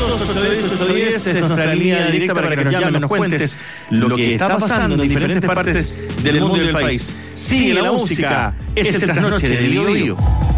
810 es nuestra línea directa para que nos llamen, nos cuentes lo que está pasando en diferentes partes del mundo y del país. Sigue la música, es el trasnoche de Bio Bio.